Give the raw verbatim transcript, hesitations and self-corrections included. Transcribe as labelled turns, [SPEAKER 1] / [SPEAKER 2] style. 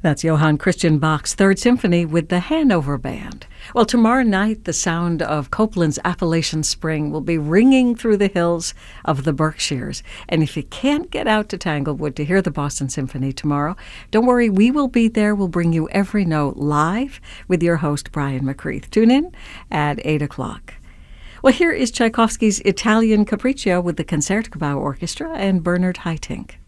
[SPEAKER 1] That's Johann Christian Bach's Third Symphony with the Hanover Band. Well, tomorrow night, the sound of Copland's Appalachian Spring will be ringing through the hills of the Berkshires. And if you can't get out to Tanglewood to hear the Boston Symphony tomorrow, don't worry, we will be there. We'll bring you every note live with your host, Brian McCreath. Tune in at eight o'clock. Well, here is Tchaikovsky's Italian Capriccio with the Concertgebouw Orchestra and Bernard Haitink.